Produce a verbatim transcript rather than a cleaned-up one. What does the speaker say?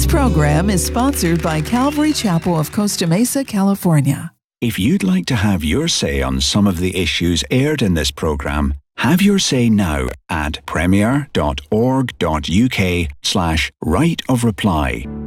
program is sponsored by Calvary Chapel of Costa Mesa, California. If you'd like to have your say on some of the issues aired in this program, have your say now at premier.org.uk slash right of reply.